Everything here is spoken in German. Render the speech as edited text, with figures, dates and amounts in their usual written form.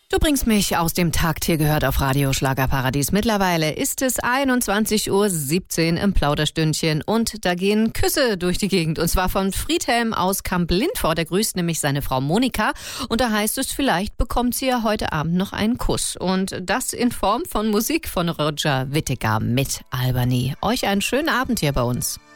Du bringst mich aus dem Takt, hier gehört auf Radio Schlagerparadies. Mittlerweile ist es 21:17 Uhr im Plauderstündchen und da gehen Küsse durch die Gegend. Und zwar von Friedhelm aus Kamp-Lindfort. Der grüßt nämlich seine Frau Monika und da heißt es, vielleicht bekommt sie ja heute Abend noch einen Kuss. Und das in Form von Musik von Roger Whittaker mit Albany. Euch einen schönen Abend hier bei uns.